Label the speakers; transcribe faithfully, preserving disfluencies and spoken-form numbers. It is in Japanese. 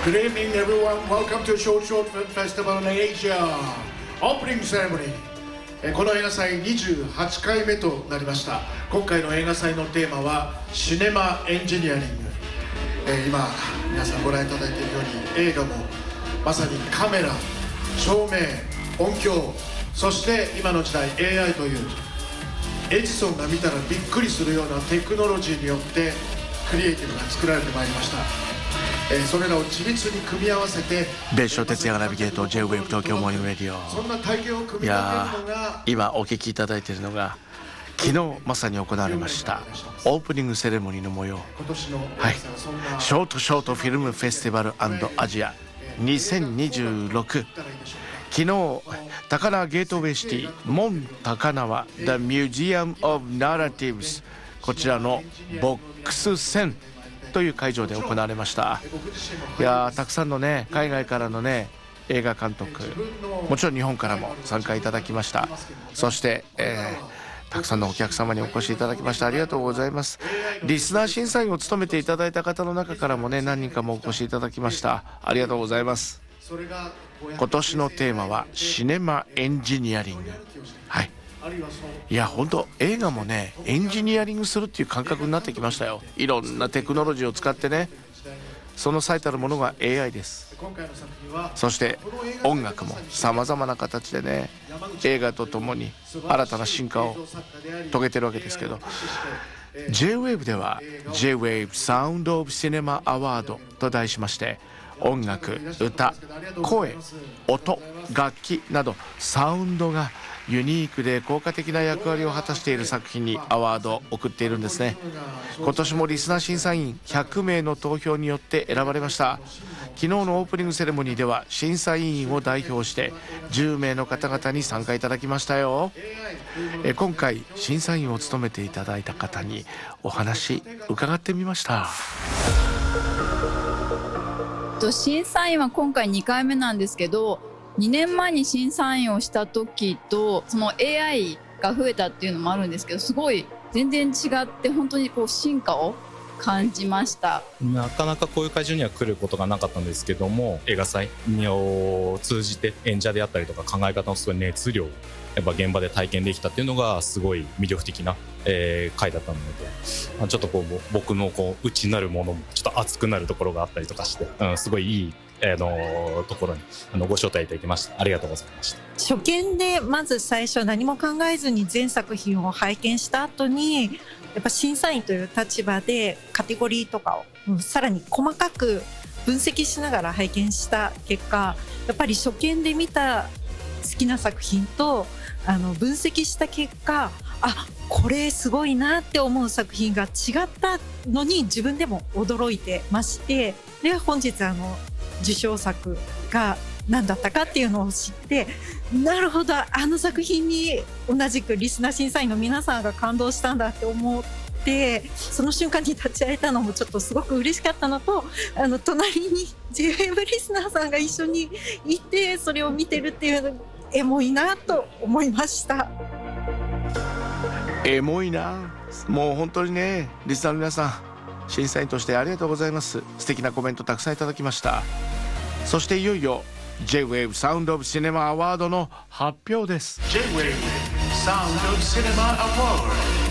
Speaker 1: Good evening, everyone. Welcome to Short Short Film Festival in Asia. Opening ceremony. この映画祭にじゅうはちかいめとなりました。今回の映画祭のテーマはシネマエンジニアリング。今皆さんご覧いただいているように映画もまさにカメラ、照明、音響、そして今の時代 エーアイ というエジソンが見たらびっくりするようなテクノロジーによってクリエイティブが作られてまいりました。えー、それらを緻密に組み合わせて
Speaker 2: 別所哲也がナビゲート J-ウェーブ 東京モーニングレディオ。
Speaker 1: そんな体験を組み立てるのが、い
Speaker 2: や今お聞きいただいているのが昨日まさに行われましたオープニングセレモニーの模様。はい、ショートショートフィルムフェスティバル&アジアにせんにじゅうろく。昨日高輪ゲートウェイシティモン高輪 The Museum of Narratives こちらのボックスせんという会場で行われました。いやたくさんのね海外からのね映画監督、もちろん日本からも参加いただきました。そして、えー、たくさんのお客様にお越しいただきましてありがとうございます。リスナー審査員を務めていただいた方の中からもね何人かもお越しいただきました。ありがとうございます。今年のテーマはシネマエンジニアリング。はい、いや本当映画もねエンジニアリングするっていう感覚になってきましたよ。いろんなテクノロジーを使ってね、その最たるものが エーアイ です。そして音楽もさまざまな形でね映画とともに新たな進化を遂げてるわけですけど、 J-ウェーブ では J-ウェーブ Sound of Cinema Award と題しまして、音楽、歌、声、音、楽器などサウンドがユニークで効果的な役割を果たしている作品にアワードを贈っているんですね。今年もリスナー審査員ひゃくめいの投票によって選ばれました。昨日のオープニングセレモニーでは審査委員を代表してじゅうめいの方々に参加いただきましたよ。え今回審査員を務めていただいた方にお話伺ってみました。
Speaker 3: 審査員は今回にかいめなんですけど、にねんまえに審査員をした時とその エーアイ が増えたっていうのもあるんですけど、すごい全然違って本当にこう進化を感じました。
Speaker 4: なかなかこういう会場には来ることがなかったんですけども、映画祭を通じて演者であったりとか考え方のすごい熱量やっぱ現場で体験できたっていうのがすごい魅力的な、えー、回だったので、ちょっとこう僕のこう内なるものもちょっと熱くなるところがあったりとかして、うん、すごいいいあのところにあのご招待いただきました。ありがとうございました。
Speaker 5: 初見でまず最初何も考えずに全作品を拝見した後にやっぱ審査員という立場でカテゴリーとかを、うん、さらに細かく分析しながら拝見した結果、やっぱり初見で見た好きな作品とあの分析した結果、あこれすごいなって思う作品が違ったのに自分でも驚いてまして、で本日あの受賞作が何だったかっていうのを知って、なるほどあの作品に同じくリスナー審査員の皆さんが感動したんだって思って、その瞬間に立ち会えたのもちょっとすごく嬉しかったのと、あの隣に ジェイウェーブ リスナーさんが一緒にいてそれを見てるっていうのエモいなと思いました。
Speaker 2: エモいな。もう本当にねリスナーの皆さん審査員としてありがとうございます。素敵なコメントたくさんいただきました。そしていよいよ J-ウェーブ Sound of Cinema Award の発表です。
Speaker 1: J-ウェーブ Sound of Cinema Award